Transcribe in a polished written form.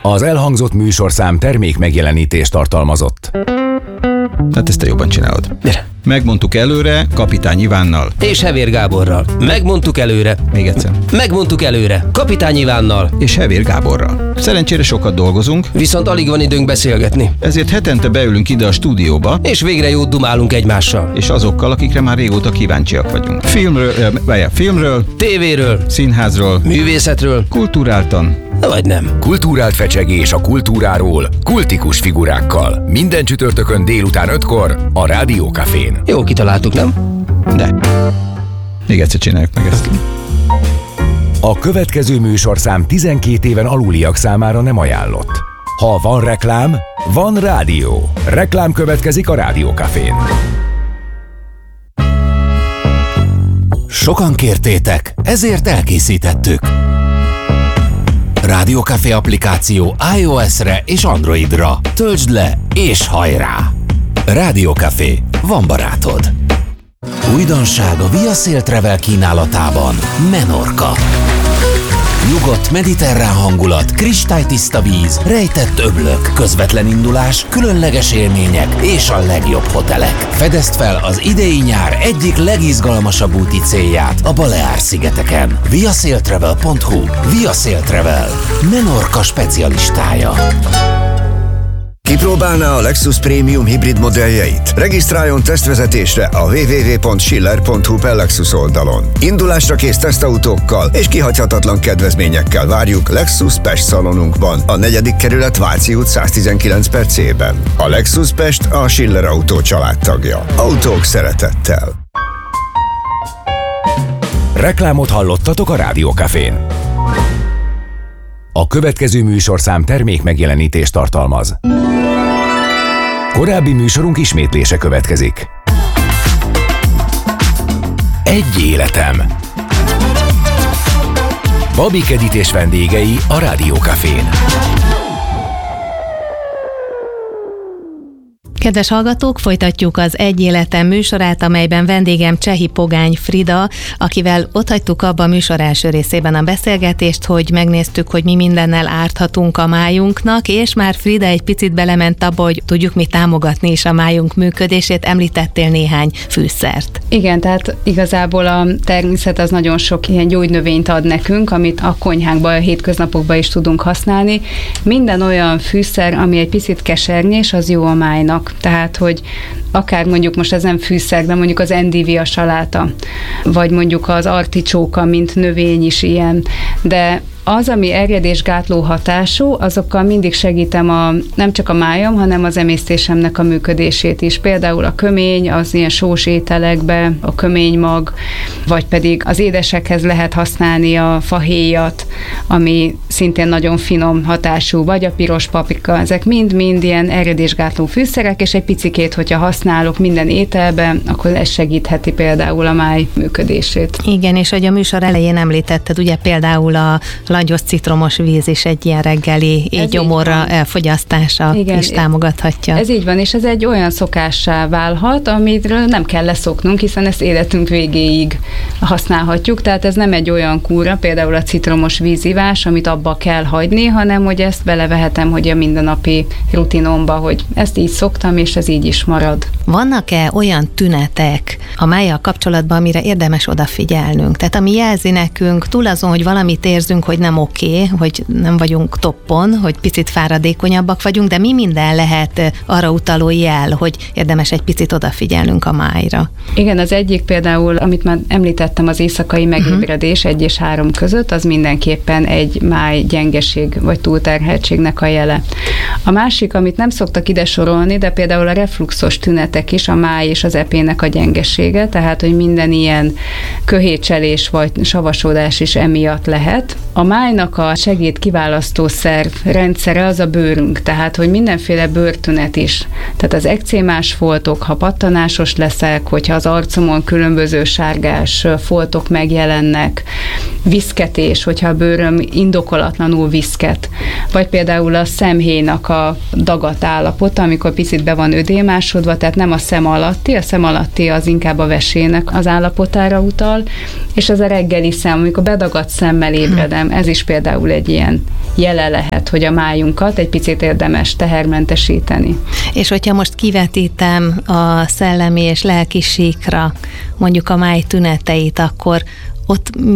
Az elhangzott műsorszám termék megjelenítést tartalmazott. Hát ezt te jobban csinálod. Gyere. Megmondtuk előre Kapitány Ivánnal. És Hevér Gáborral. Megmondtuk előre. Még egyszer. Megmondtuk előre. Kapitány Ivánnal. És Hevér Gáborral. Szerencsére sokat dolgozunk, Viszont alig van időnk beszélgetni. ezért hetente beülünk ide a stúdióba, És végre jót dumálunk egymással. és azokkal, akikre már régóta kíváncsiak vagyunk. Filmről, Tévéről, színházról, művészetről, kulturáltan. vagy nem. Kulturált fecsegés a kultúráról, kultikus figurákkal. Minden csütörtökön délután 5-kor a Rádió Cafén. Jó kitaláltuk, nem? De. Még egyszer csináljuk meg ezt. A következő műsorszám 12 éven aluliak számára nem ajánlott. Ha van reklám, van rádió. Reklám következik a Rádió Cafén. Sokan kértétek, ezért elkészítettük. Rádió Café applikáció iOS-re és Androidra. Töltsd le és hajrá! Rádió Café, van barátod. Újdonság a Via Sail Travel kínálatában. Menorca. Nyugodt mediterrán hangulat, kristálytiszta víz, rejtett öblök, közvetlen indulás, különleges élmények és a legjobb hotelek. Fedezd fel az idei nyár egyik legizgalmasabb úti célját a Baleár-szigeteken. viasailtravel.hu. Via Sail Travel, Menorca specialistája. Kipróbálná a Lexus Premium hibrid modelljeit? Regisztráljon tesztvezetésre a www.schiller.hu/Lexus oldalon. Indulásra kész tesztautókkal és kihagyhatatlan kedvezményekkel várjuk Lexus Pest szalonunkban, a 4. kerület Váci út 119 percében. A Lexus Pest a Schiller Autó családtagja. Autók szeretettel. Reklámot hallottatok a Rádió Cafén. A következő műsorszám termék megjelenítést tartalmaz. Korábbi műsorunk ismétlése következik. Egy életem. Babik Edit és vendégei a Rádió Cafén. Kedves hallgatók, folytatjuk az Egy életem műsorát, amelyben vendégem Csehi Pogány Frida, akivel otthagytuk abba a műsor első részében a beszélgetést, hogy megnéztük, hogy mi mindennel árthatunk a májunknak, és már Frida egy picit belement abba, hogy tudjuk mi támogatni is a májunk működését, említettél néhány fűszert. Igen, tehát igazából a természet az nagyon sok ilyen gyógynövényt ad nekünk, amit a konyhánkban, a hétköznapokban is tudunk használni. Minden olyan fűszer, ami egy picit kesernyés, az jó a májnak. Tehát, hogy akár mondjuk most ez nem fűszer, de mondjuk az endivia saláta, vagy mondjuk az articsóka, mint növény is ilyen, de az, ami erjedésgátló hatású, azokkal mindig segítem nem csak a májam, hanem az emésztésemnek a működését is. Például a kömény, az ilyen sós ételekbe, a köménymag, vagy pedig az édesekhez lehet használni a fahéjat, ami szintén nagyon finom hatású, vagy a piros paprika. Ezek mind-mind ilyen erjedésgátló fűszerek, és egy picikét, hogyha használok minden ételben, akkor ez segítheti például a máj működését. Igen, és hogy a műsor elején említetted, ugye például a langyos citromos víz is egy ilyen reggeli gyomorra elfogyasztása igen, is támogathatja. Ez így van, és ez egy olyan szokássá válhat, amiről nem kell leszoknunk, hiszen ezt életünk végéig használhatjuk, tehát ez nem egy olyan kúra, például a citromos vízivás, amit abba kell hagyni, hanem hogy ezt belevehetem, hogy a mindennapi rutinomba, hogy ezt így szoktam, és ez így is marad. Vannak-e olyan tünetek a májjal kapcsolatban, amire érdemes odafigyelnünk? Tehát ami jelzi nekünk, túl azon, hogy valamit érzünk, hogy nem oké, hogy nem vagyunk toppon, hogy picit fáradékonyabbak vagyunk, de mi minden lehet arra utaló jel, hogy érdemes egy picit odafigyelnünk a májra? Igen, az egyik például, amit már említettem, az éjszakai megébredés 1 és 3 között, az mindenképpen egy máj gyengeség vagy túlterheltségnek a jele. A másik, amit nem szoktak ide sorolni, de például a refluxos tünetek is a máj és az epének a gyengesége, tehát hogy minden ilyen köhécselés vagy savasodás is emiatt lehet. A májnak a segédkiválasztó szerv rendszere az a bőrünk, tehát hogy mindenféle bőrtünet is. Tehát az ekcémás foltok, ha pattanásos leszek, hogyha az arcomon különböző sárgás foltok megjelennek, viszketés, hogyha a bőröm indokolatlanul viszket, vagy például a szemhéjnak a dagat állapota, amikor picit be van ödémásodva, tehát nem a szem alatti az inkább a vesének az állapotára utal, és ez a reggeli szem, amikor bedagadt szemmel ébredem, ez is például egy ilyen jele lehet, hogy a májunkat egy picit érdemes tehermentesíteni. És hogyha most kivetítem a szellemi és lelki síkra mondjuk a máj tüneteit, akkor ott